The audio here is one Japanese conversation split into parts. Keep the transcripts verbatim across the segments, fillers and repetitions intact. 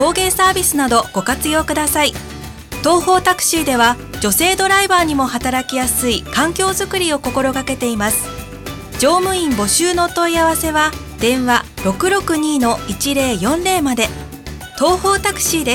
送迎サービスなどご活用ください。東方タクシーでは女性ドライバーにも働きやすい環境づくりを心がけています。乗務員募集の問い合わせは電話 ろくろくに のいちぜろよんぜろ まで。東方タクシーです。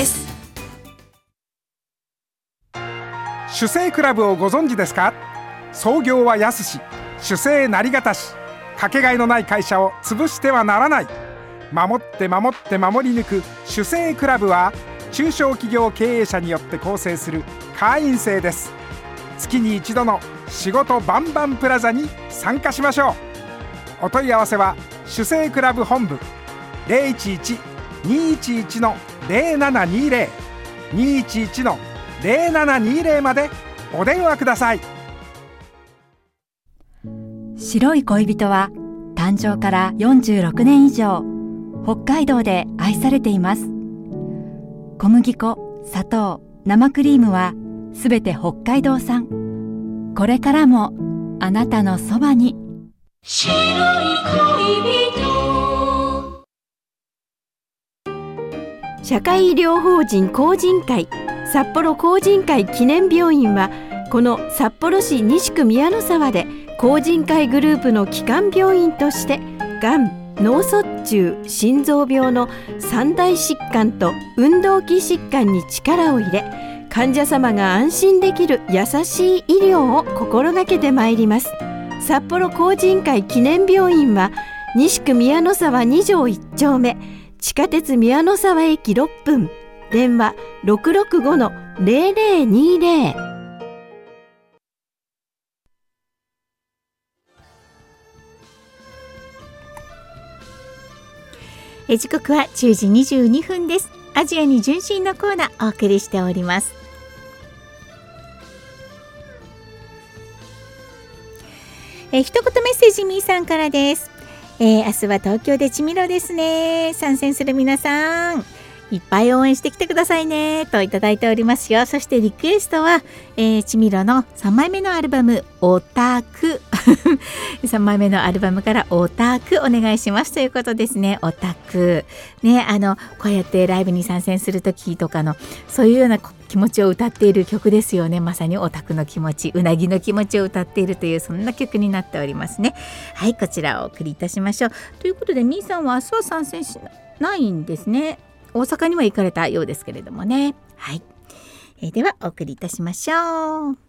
主生クラブをご存知ですか？創業は安し、主生なりがたし、かけがえのない会社を潰してはならない。守って守って守り抜く主生クラブは、中小企業経営者によって構成する会員制です。月に一度の仕事バンバンプラザに参加しましょう。お問い合わせは主生クラブ本部 ゼロいちいち にいちいち のゼロななにゼロ にいちいち のゼロななにゼロまでお電話ください。 白い恋人は誕生からよんじゅうろくねん以上、北海道で愛されています。小麦粉、砂糖、生クリームはすべて北海道産。これからもあなたのそばに。白い恋人。 社会医療法人光仁会札幌光仁会記念病院は、この札幌市西区宮の沢で光仁会グループの基幹病院として、がん、脳卒中、心臓病の三大疾患と運動器疾患に力を入れ、患者様が安心できる優しい医療を心がけてまいります。札幌光仁会記念病院は西区宮の沢に条いっ丁目、地下鉄宮の沢駅ろっぷん、電話 ろくろくご のゼロゼロにゼロ。 え時刻はじゅうじにじゅうにふんです。アジアに純真のコーナーお送りしております。え一言メッセージみーさんからです。えー、明日は東京でちみろですね。参戦する皆さんいっぱい応援してきてくださいねといただいておりますよ。そしてリクエストは、えー、ちみろのさんまいめのアルバムオタクさんまいめのアルバムからオタクお願いしますということですね。オタクね、あのこうやってライブに参戦する時とかのそういうような気持ちを歌っている曲ですよね。まさにオタクの気持ち、うなぎの気持ちを歌っているという、そんな曲になっておりますね。はい、こちらをお送りいたしましょう。ということでみーさんは明日は参戦しないんですね。大阪には行かれたようですけれどもね。はい、えー、ではお送りいたしましょう。